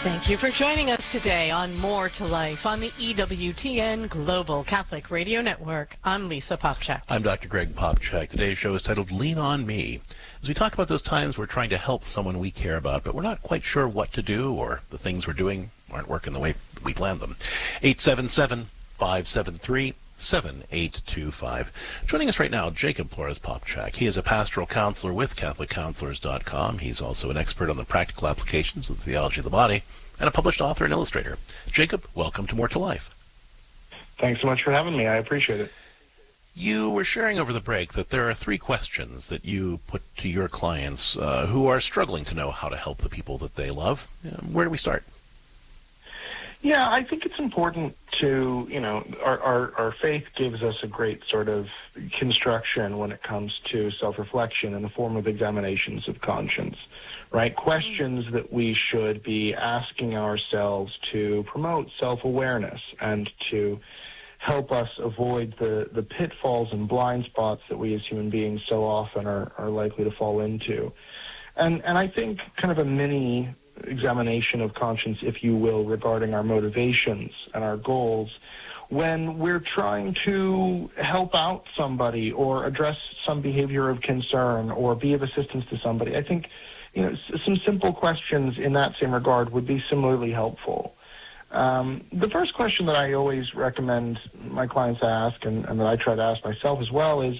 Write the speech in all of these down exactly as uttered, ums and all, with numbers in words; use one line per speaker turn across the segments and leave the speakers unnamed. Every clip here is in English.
Thank you for joining us today on More to Life on the E W T N Global Catholic Radio Network. I'm Lisa Popchak.
I'm Doctor Greg Popchak. Today's show is titled Lean on Me. As we talk about those times we're trying to help someone we care about, but we're not quite sure what to do, or the things we're doing aren't working the way we planned them. eight seven seven, five seven three, seven eight two five. Joining us right now, Jacob Flores Popchak. He is a pastoral counselor with Catholic Counselors dot com. He's also an expert on the practical applications of the theology of the body and a published author and illustrator. Jacob, welcome to More to Life.
Thanks so much for having me. I appreciate it.
You were sharing over the break that there are three questions that you put to your clients uh, who are struggling to know how to help the people that they love. Um, where do we start?
Yeah, I think it's important to, you know, our, our, our faith gives us a great sort of construction when it comes to self-reflection in the form of examinations of conscience, right? Questions that we should be asking ourselves to promote self-awareness and to help us avoid the, the pitfalls and blind spots that we as human beings so often are, are likely to fall into. And, and I think kind of a mini examination of conscience, if you will, regarding our motivations and our goals when we're trying to help out somebody or address some behavior of concern or be of assistance to somebody. I think, you know, s- some simple questions in that same regard would be similarly helpful. Um, the first question that I always recommend my clients ask, and, and that I try to ask myself as well, is,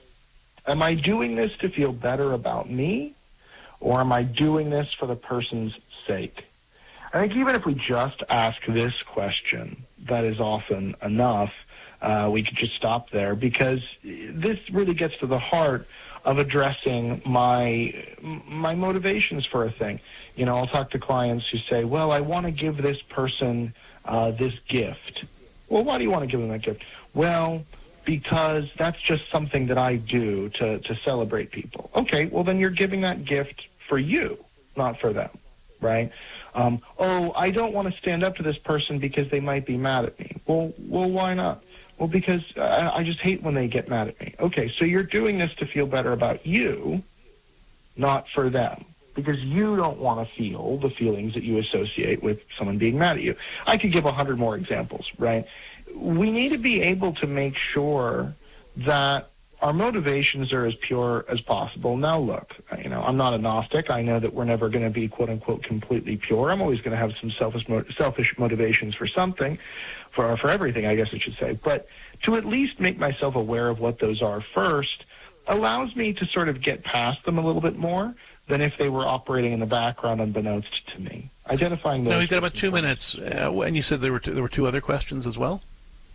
am I doing this to feel better about me? Or am I doing this for the person's sake? I think even if we just ask this question, that is often enough. Uh, we could just stop there, because this really gets to the heart of addressing my my motivations for a thing. You know, I'll talk to clients who say, well, I want to give this person uh, this gift. Well, why do you want to give them that gift? Well, because that's just something that I do to, to celebrate people. Okay, well, then you're giving that gift for you, not for them, right? Um, oh, I don't want to stand up to this person because they might be mad at me. Well, well, why not? Well, because uh, I just hate when they get mad at me. Okay, so you're doing this to feel better about you, not for them, because you don't want to feel the feelings that you associate with someone being mad at you. I could give a hundred more examples, right? We need to be able to make sure that our motivations are as pure as possible. Now, look, you know, I'm not a Gnostic. I know that we're never going to be, quote unquote, completely pure. I'm always going to have some selfish, selfish motivations for something, for for everything, I guess I should say. But to at least make myself aware of what those are first allows me to sort of get past them a little bit more than if they were operating in the background unbeknownst to me. Identifying those.
No, we've got about two minutes, uh, and you said there were two, there were two other questions as well?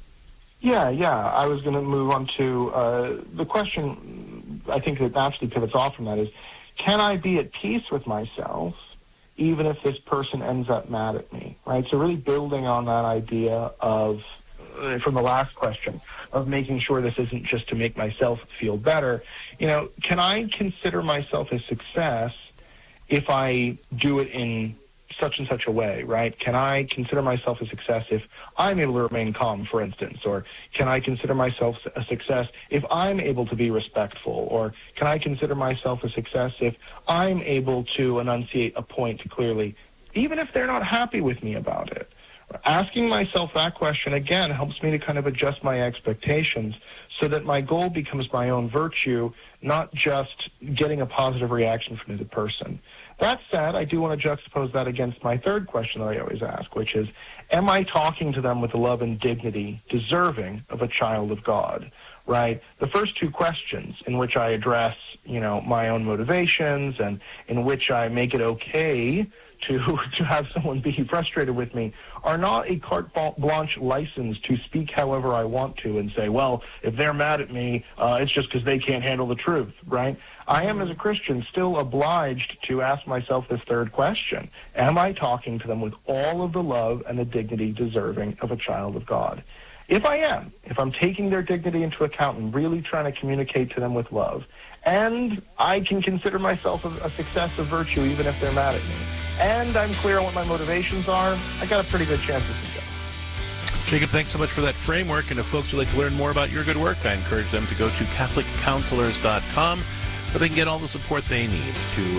Yeah, yeah. I was going to move on to uh, the question, I think that naturally pivots off from that is, can I be at peace with myself even if this person ends up mad at me, right? So really building on that idea of, uh, from the last question, of making sure this isn't just to make myself feel better. You know, can I consider myself a success if I do it in such and such a way, right? Can I consider myself a success if I'm able to remain calm, for instance? Or can I consider myself a success if I'm able to be respectful? Or can I consider myself a success if I'm able to enunciate a point clearly, even if they're not happy with me about it? Asking myself that question, again, helps me to kind of adjust my expectations so that my goal becomes my own virtue, not just getting a positive reaction from the person. That said, I do want to juxtapose that against my third question that I always ask, which is, am I talking to them with the love and dignity deserving of a child of God, right? The first two questions in which I address, you know, my own motivations and in which I make it okay to to have someone be frustrated with me are not a carte blanche license to speak however I want to and say, well, if they're mad at me, uh, it's just because they can't handle the truth, right? I am, as a Christian, still obliged to ask myself this third question. Am I talking to them with all of the love and the dignity deserving of a child of God? If I am, if I'm taking their dignity into account and really trying to communicate to them with love, and I can consider myself a, a success of virtue even if they're mad at me, and I'm clear on what my motivations are, I got a pretty good chance of success.
Jacob, thanks so much for that framework. And if folks would like to learn more about your good work, I encourage them to go to Catholic Counselors dot com, where they can get all the support they need to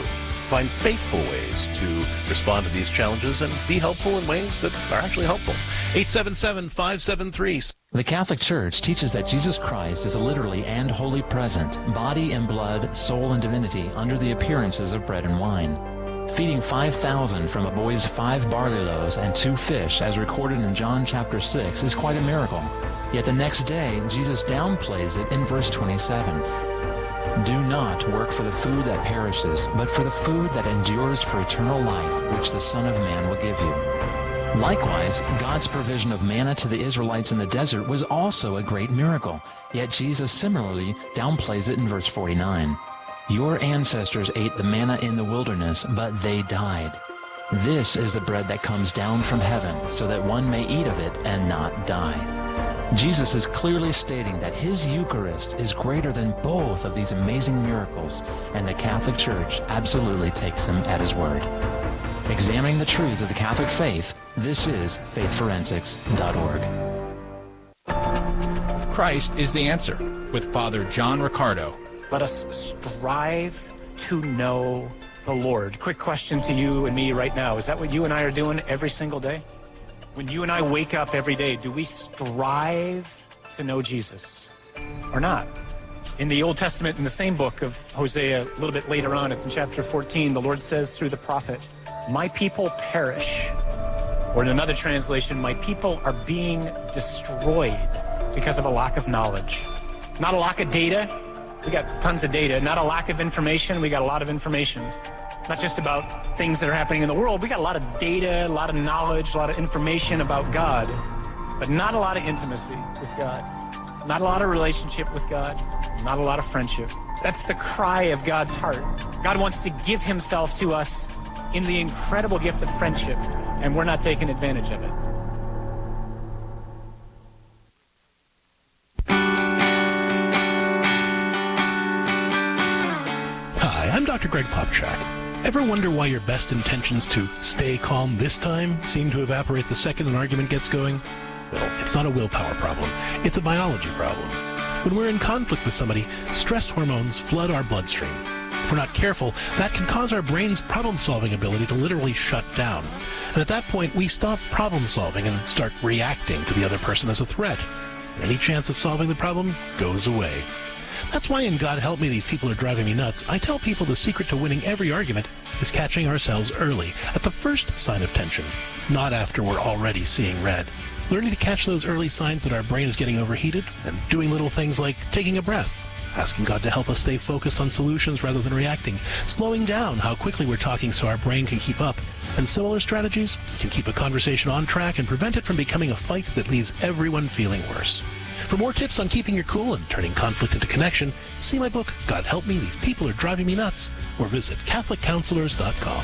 find faithful ways to respond to these challenges and be helpful in ways that are actually helpful. eight seven seven, five seven three.
The Catholic Church teaches that Jesus Christ is literally and wholly present, body and blood, soul and divinity, under the appearances of bread and wine. Feeding five thousand from a boy's five barley loaves and two fish, as recorded in John chapter six, is quite a miracle. Yet the next day, Jesus downplays it in verse twenty-seven. Do not work for the food that perishes, but for the food that endures for eternal life, which the Son of Man will give you. Likewise, God's provision of manna to the Israelites in the desert was also a great miracle. Yet Jesus similarly downplays it in verse forty-nine. Your ancestors ate the manna in the wilderness, but they died. This is the bread that comes down from heaven, so that one may eat of it and not die. Jesus is clearly stating that his Eucharist is greater than both of these amazing miracles, and the Catholic Church absolutely takes him at his word. Examining the truths of the Catholic faith, this is faith forensics dot org.
Christ is the answer, with Father John Riccardo.
Let us strive to know the Lord. Quick question to you and me right now. Is that what you and I are doing every single day? When you and I wake up every day, do we strive to know Jesus or not? In the Old Testament, in the same book of Hosea, a little bit later on, it's in chapter fourteen, the Lord says through the prophet, my people perish. Or in another translation, my people are being destroyed because of a lack of knowledge. Not a lack of data. We got tons of data. Not a lack of information. We got a lot of information. Not just about things that are happening in the world. We got a lot of data, a lot of knowledge, a lot of information about God, but not a lot of intimacy with God. Not a lot of relationship with God. Not a lot of friendship. That's the cry of God's heart. God wants to give himself to us in the incredible gift of friendship, and we're not taking advantage of it.
Hi, I'm Doctor Greg Popchak. Ever wonder why your best intentions to stay calm this time seem to evaporate the second an argument gets going? Well, it's not a willpower problem. It's a biology problem. When we're in conflict with somebody, stress hormones flood our bloodstream. If we're not careful, that can cause our brain's problem-solving ability to literally shut down. And at that point, we stop problem-solving and start reacting to the other person as a threat. And any chance of solving the problem goes away. That's why in God Help Me, These People Are Driving Me Nuts, I tell people the secret to winning every argument is catching ourselves early, at the first sign of tension, not after we're already seeing red. Learning to catch those early signs that our brain is getting overheated, and doing little things like taking a breath, asking God to help us stay focused on solutions rather than reacting, slowing down how quickly we're talking so our brain can keep up, and similar strategies can keep a conversation on track and prevent it from becoming a fight that leaves everyone feeling worse. For more tips on keeping your cool and turning conflict into connection, see my book, God Help Me, These People Are Driving Me Nuts, or visit Catholic Counselors dot com.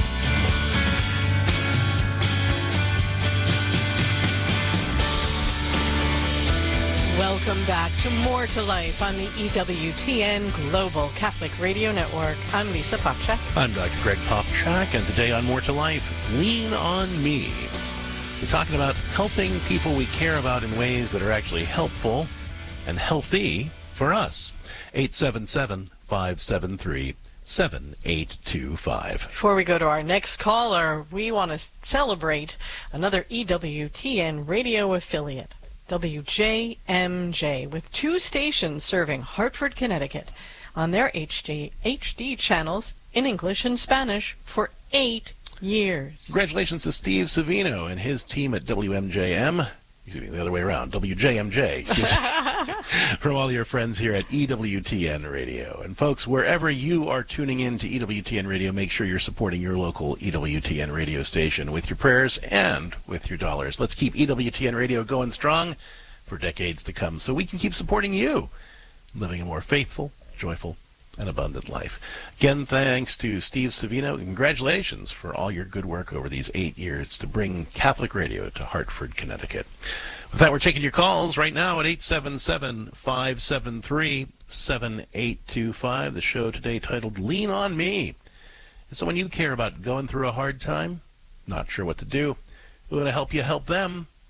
Welcome back to More to Life on the E W T N Global Catholic Radio Network. I'm Lisa Popchak.
I'm Doctor Greg Popchak, and today on More to Life is Lean on Me. We're talking about helping people we care about in ways that are actually helpful and healthy for us. eight seven seven, five seven three, seven eight two five.
Before we go to our next caller, we want to celebrate another E W T N radio affiliate, W J M J, with two stations serving Hartford, Connecticut on their H D, H D channels in English and Spanish for eight years.
Congratulations to Steve Savino and his team at W M J M. Excuse me, the other way around. W J M J, excuse me. From all your friends here at E W T N Radio. And folks, wherever you are tuning in to E W T N Radio, make sure you're supporting your local E W T N radio station with your prayers and with your dollars. Let's keep E W T N Radio going strong for decades to come so we can keep supporting you, living a more faithful, joyful, and abundant life. Again, thanks to Steve Savino. Congratulations for all your good work over these eight years to bring Catholic radio to Hartford, Connecticut. With that, we're taking your calls right now at eight seven seven, five seven three, seven eight two five. The show today titled Lean on Me. Is someone you care about going through a hard time? Not sure what to do? We want to help you help them.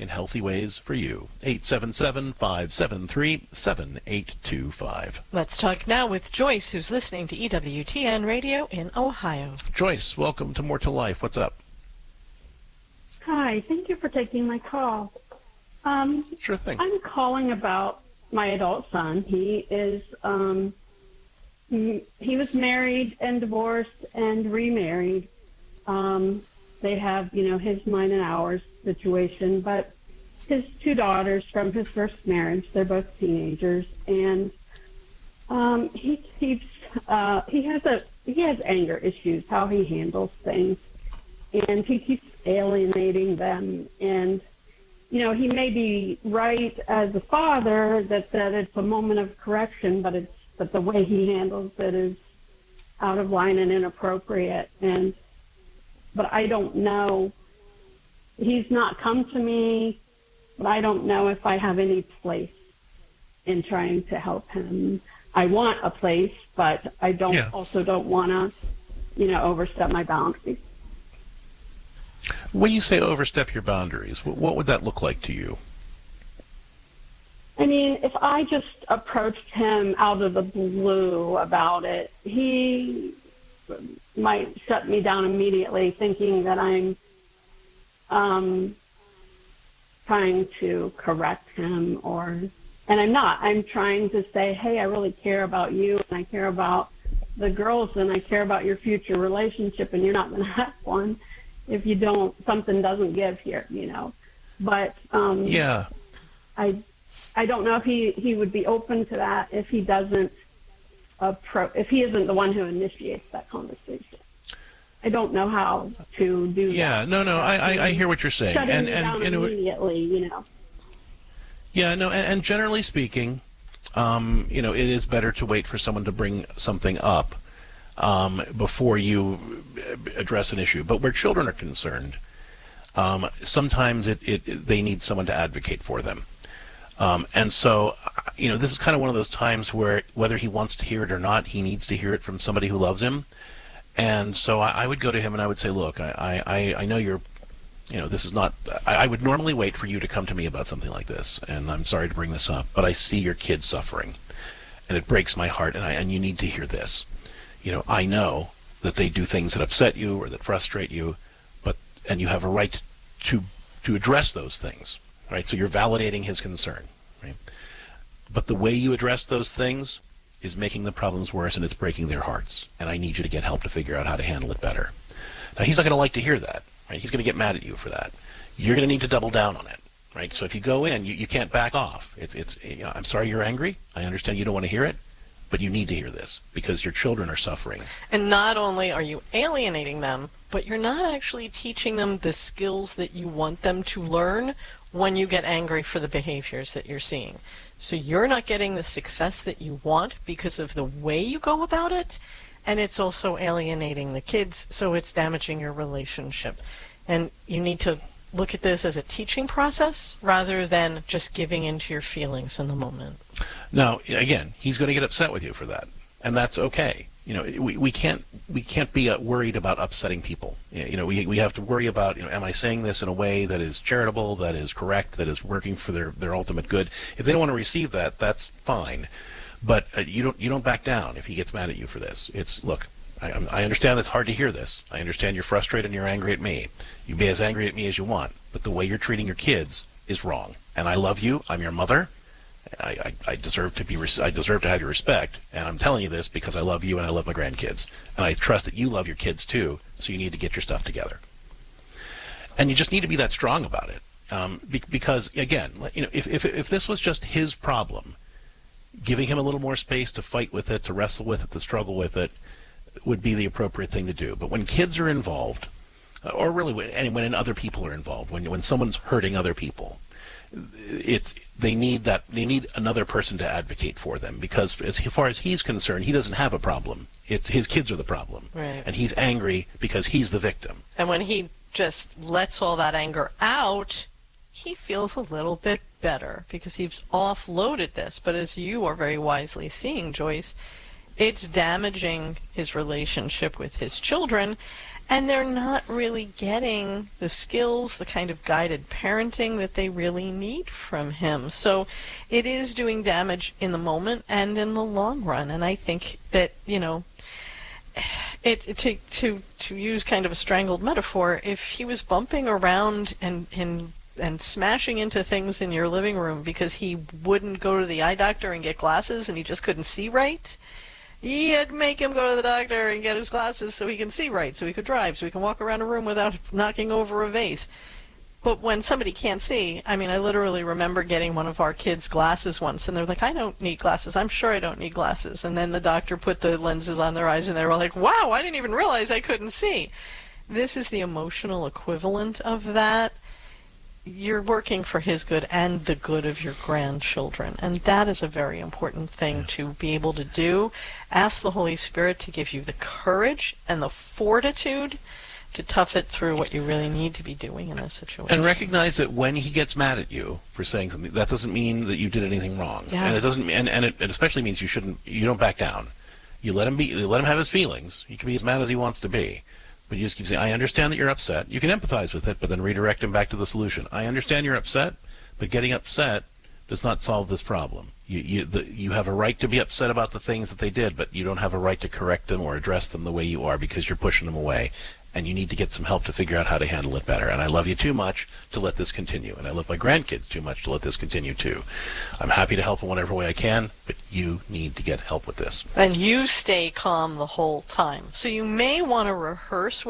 in healthy ways for you. eight seven seven, five seven three, seven eight two five.
Let's talk now with Joyce, who's listening to E W T N Radio in Ohio.
Joyce, welcome to More to Life. What's up?
Hi, thank you for taking my call. Um,
Sure thing.
I'm calling about my adult son. He is, um, he, he was married and divorced and remarried. Um, they have, you know, his, mine, and ours situation, but his two daughters from his first marriage, they're both teenagers, and um, he keeps, uh, he has a, he has anger issues, how he handles things, and he keeps alienating them. And, you know, he may be right as a father that, that it's a moment of correction, but it's, but the way he handles it is out of line and inappropriate. And, but I don't know. He's not come to me, but I don't know if I have any place in trying to help him. I want a place, but I don't
Yeah.
also don't want to, you know, overstep my boundaries.
When you say overstep your boundaries, wh- what would that look like to you?
I mean, if I just approached him out of the blue about it, he might shut me down immediately, thinking that I'm um, trying to correct him, or, and I'm not. I'm trying to say, hey, I really care about you, and I care about the girls, and I care about your future relationship, and you're not going to have one if you don't, something doesn't give here, you know. But um,
Yeah.
I, I don't know if he, he would be open to that if he doesn't appro- if he isn't the one who initiates that conversation. I don't know how to do
Yeah,
that.
no, no, I, I, I hear what you're saying.
Shutting
and
me
and,
down
and it would-
immediately, you know.
Yeah, no, and, and generally speaking, um, you know, it is better to wait for someone to bring something up um, before you address an issue. But where children are concerned, um, sometimes it, it they need someone to advocate for them. Um, and so, you know, this is kind of one of those times where whether he wants to hear it or not, he needs to hear it from somebody who loves him. And so I, I would go to him and I would say, look, I, I, I know you're, you know, this is not, I, I would normally wait for you to come to me about something like this. And I'm sorry to bring this up, but I see your kids suffering. And it breaks my heart, and I, and you need to hear this. You know, I know that they do things that upset you or that frustrate you, but, and you have a right to, to address those things. Right, so you're validating his concern, right? But the way you address those things is making the problems worse, and it's breaking their hearts. And I need you to get help to figure out how to handle it better. Now, he's not going to like to hear that, right? He's going to get mad at you for that. You're going to need to double down on it, right? So if you go in, you, you can't back off. It's, it's. You know, I'm sorry you're angry. I understand you don't want to hear it, but you need to hear this because your children are suffering.
And not only are you alienating them, but you're not actually teaching them the skills that you want them to learn when you get angry for the behaviors that you're seeing. So you're not getting the success that you want because of the way you go about it, and it's also alienating the kids, so it's damaging your relationship. And you need to look at this as a teaching process rather than just giving into your feelings in the moment.
Now, again, he's going to get upset with you for that, and that's okay. You know, we, we can't we can't be uh, worried about upsetting people. You know, we we have to worry about, you know, am I saying this in a way that is charitable, that is correct, that is working for their, their ultimate good? If they don't want to receive that, that's fine. But uh, you don't you don't back down if he gets mad at you for this. It's, look, I, I understand it's hard to hear this. I understand you're frustrated and you're angry at me. You be as angry at me as you want, but the way you're treating your kids is wrong. And I love you. I'm your mother. I, I, I deserve to be. I deserve to have your respect, and I'm telling you this because I love you and I love my grandkids, and I trust that you love your kids too. So you need to get your stuff together, and you just need to be that strong about it. Um, be, because again, you know, if, if if this was just his problem, giving him a little more space to fight with it, to wrestle with it, to struggle with it, would be the appropriate thing to do. But when kids are involved, or really when, when other people are involved, when when someone's hurting other people, it's they need that they need another person to advocate for them, because as far as he's concerned, he doesn't have a problem. It's his kids are the problem,
Right.
and he's angry because he's the victim.
And when he just lets all that anger out, he feels a little bit better because he's offloaded this. But as you are very wisely seeing, Joyce, it's damaging his relationship with his children. And they're not really getting the skills, the kind of guided parenting that they really need from him. So it is doing damage in the moment and in the long run. And I think that, you know, it, to to to use kind of a strangled metaphor, if he was bumping around and and and smashing into things in your living room because he wouldn't go to the eye doctor and get glasses and he just couldn't see right, you'd make him go to the doctor and get his glasses so he can see right, so he could drive, so he can walk around a room without knocking over a vase. But when somebody can't see, I mean, I literally remember getting one of our kids glasses once, and they're like, I don't need glasses. I'm sure I don't need glasses. And then the doctor put the lenses on their eyes, and they were like, wow, I didn't even realize I couldn't see. This is the emotional equivalent of that. You're working for his good and the good of your grandchildren, and that is a very important thing to be able to do. Ask the Holy Spirit to give you the courage and the fortitude to tough it through what you really need to be doing in this situation.
And recognize that when he gets mad at you for saying something, that doesn't mean that you did anything wrong.
Yeah.
And it doesn't, and, and it, it especially means you shouldn't, you don't back down. You let him be, you let him have his feelings. He can be as mad as he wants to be. But you just keep saying, I understand that you're upset. You can empathize with it, but then redirect him back to the solution. I understand you're upset, but getting upset does not solve this problem. You you, the, you have a right to be upset about the things that they did, but you don't have a right to correct them or address them the way you are because you're pushing them away. And you need to get some help to figure out how to handle it better. And I love you too much to let this continue. And I love my grandkids too much to let this continue too. I'm happy to help in whatever way I can, but you need to get help with this.
And you stay calm the whole time. So you may want to rehearse